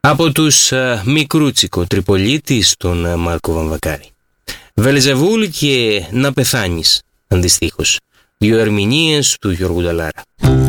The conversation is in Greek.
Από τους Μικρούτσικο Τριπολίτη στον Μάρκο Βαμβακάρη. Βελζεβούλ και Να πεθάνεις, αντιστοίχως. Δύο ερμηνείες του Γιώργου Νταλάρα.